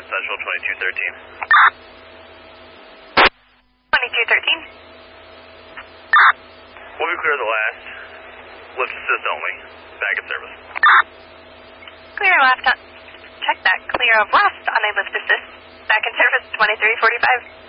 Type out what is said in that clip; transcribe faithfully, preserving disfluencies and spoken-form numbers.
Grand Central twenty-two thirteen. twenty-two thirteen. Will we clear the last? Lift assist only. Back in service. Clear last on... Check that. Clear of last on a lift assist. Back in service, twenty-three forty-five.